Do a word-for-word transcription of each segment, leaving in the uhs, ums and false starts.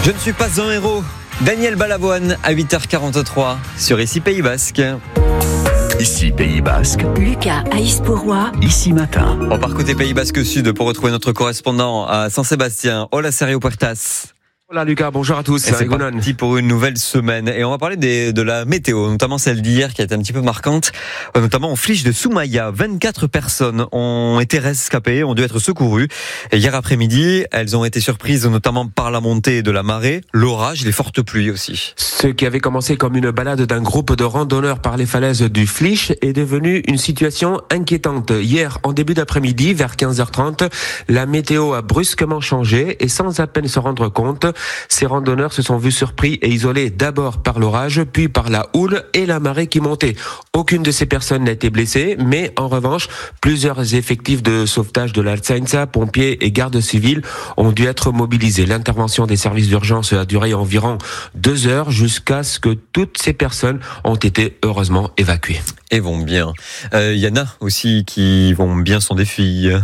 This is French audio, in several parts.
Je ne suis pas un héros. Daniel Balavoine à huit heures quarante-trois sur Ici Pays Basque. Ici Pays Basque. Lucas Aïs-Pourrois. Ici Matin. On part côté Pays Basque Sud pour retrouver notre correspondant à Saint-Sébastien. Hola Sergio Puertas. Hola Lucas, bonjour à tous. Et c'est parti pour une nouvelle semaine. Et on va parler des, de la météo, notamment celle d'hier qui a été un petit peu marquante, notamment en Flysch de Soumaïa. vingt-quatre personnes ont été rescapées, ont dû être secourues. Et hier après-midi, elles ont été surprises notamment par la montée de la marée, l'orage, les fortes pluies aussi. Ce qui avait commencé comme une balade d'un groupe de randonneurs par les falaises du Flysch est devenu une situation inquiétante. Hier, en début d'après-midi, vers quinze heures trente, la météo a brusquement changé et sans à peine se rendre compte, ces randonneurs se sont vus surpris et isolés d'abord par l'orage, puis par la houle et la marée qui montait. Aucune de ces personnes n'a été blessée, mais en revanche, plusieurs effectifs de sauvetage de l'Altsainza, pompiers et gardes civils ont dû être mobilisés. L'intervention des services d'urgence a duré environ deux heures jusqu'à ce que toutes ces personnes ont été heureusement évacuées. Et vont bien. Il euh, y en a aussi qui vont bien, sont des filles.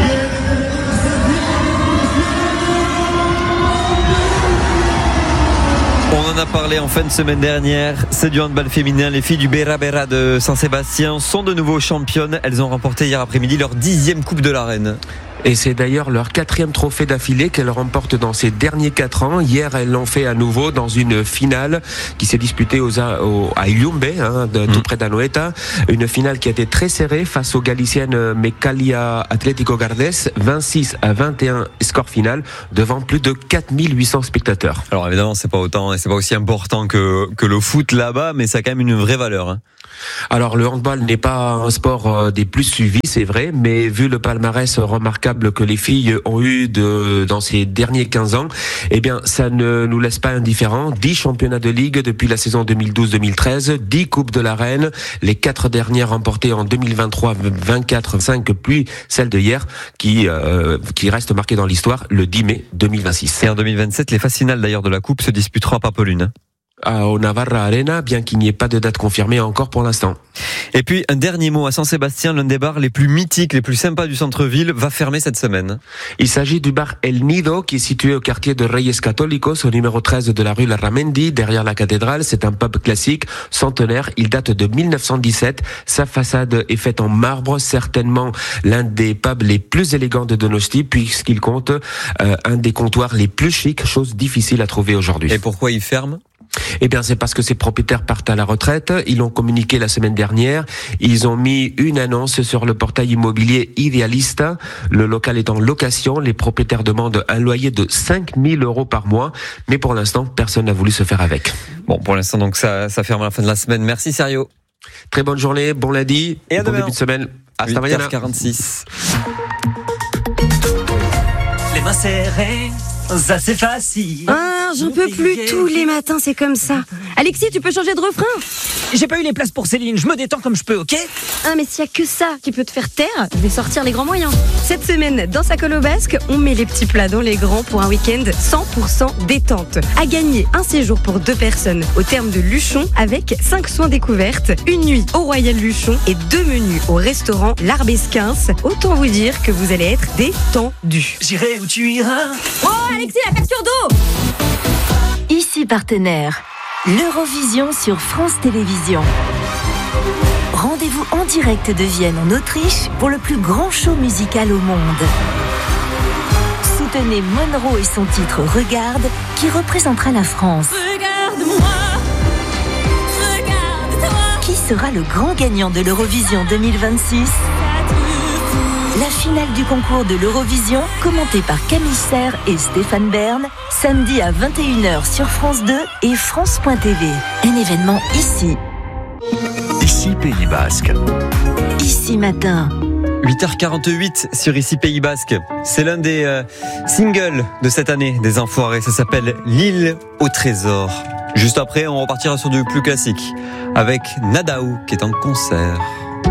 On en a parlé en fin de semaine dernière, c'est du handball féminin. Les filles du Bera Bera de Saint-Sébastien sont de nouveau championnes. Elles ont remporté hier après-midi leur dixième Coupe de la Reine. Et c'est d'ailleurs leur quatrième trophée d'affilée qu'elles remportent dans ces derniers quatre ans. Hier, elles l'ont fait à nouveau dans une finale qui s'est disputée aux, aux, à Iliumbe, hein, de, tout près d'Anoeta. Une finale qui a été très serrée face aux Galiciennes Mecalia Atlético Gardés, vingt-six à vingt et un score final, devant plus de quatre mille huit cents spectateurs. Alors évidemment, c'est pas autant et c'est pas aussi important que, que le foot là-bas, mais ça a quand même une vraie valeur. Hein. Alors le handball n'est pas un sport des plus suivis, c'est vrai, mais vu le palmarès remarquable que les filles ont eu de, dans ces derniers quinze ans, eh bien ça ne nous laisse pas indifférents. dix championnats de ligue depuis la saison deux mille douze deux mille treize, dix coupes de la Reine, les quatre dernières remportées en deux mille vingt-trois, vingt-quatre, cinq, puis celle de hier qui, euh, qui reste marquée dans l'histoire le dix mai deux mille vingt-six. Et en deux mille vingt-sept, les phases finales d'ailleurs de la coupe se disputeront à Pampelune. Au Navarra Arena, bien qu'il n'y ait pas de date confirmée encore pour l'instant. Et puis un dernier mot à Saint-Sébastien, l'un des bars les plus mythiques, les plus sympas du centre-ville, va fermer cette semaine. Il s'agit du bar El Nido qui est situé au quartier de Reyes Católicos, au numéro treize de la rue Larramendi, derrière la cathédrale. C'est un pub classique, centenaire, il date de mille neuf cent dix-sept. Sa façade est faite en marbre, certainement l'un des pubs les plus élégants de Donosti, puisqu'il compte euh, un des comptoirs les plus chics, chose difficile à trouver aujourd'hui. Et pourquoi il ferme ? Eh bien, c'est parce que ses propriétaires partent à la retraite. Ils l'ont communiqué la semaine dernière. Ils ont mis une annonce sur le portail immobilier Idealista. Le local est en location. Les propriétaires demandent un loyer de cinq mille euros par mois. Mais pour l'instant, personne n'a voulu se faire avec. Bon, pour l'instant, donc, ça, ça ferme à la fin de la semaine. Merci, Sergio. Très bonne journée, bon lundi. Et à bon demain. début de semaine. Hasta mañana. huit heures quarante-six. Les mains serrées, ça c'est facile. Ah, j'en peux plus, tous les matins c'est comme ça. Alexis, tu peux changer de refrain? J'ai pas eu les places pour Céline, je me détends comme je peux, ok? Ah, mais s'il y a que ça qui peut te faire taire, je vais sortir les grands moyens. Cette semaine, dans Sa Colo Basque, on met les petits plats dans les grands pour un week-end cent pour cent détente. À gagner un séjour pour deux personnes au terme de Luchon avec cinq soins découvertes, une nuit au Royal Luchon et deux menus au restaurant L'Arbesquins. Autant vous dire que vous allez être détendus. J'irai où tu iras. Oh, Alexis, la capture d'eau! Ici partenaire, l'Eurovision sur France Télévisions. Rendez-vous en direct de Vienne en Autriche pour le plus grand show musical au monde. Soutenez Monroe et son titre Regarde qui représentera la France. Regarde-moi, regarde-toi. Qui sera le grand gagnant de l'Eurovision deux mille vingt-six? La finale du concours de l'Eurovision, commentée par Camille Serre et Stéphane Bern, samedi à vingt et une heures sur France deux et France point T V. Un événement ici. Ici Pays Basque. Ici matin. huit heures quarante-huit sur Ici Pays Basque. C'est l'un des euh, singles de cette année des Enfoirés. Ça s'appelle L'île au trésor. Juste après, on repartira sur du plus classique avec Nadaou qui est en concert.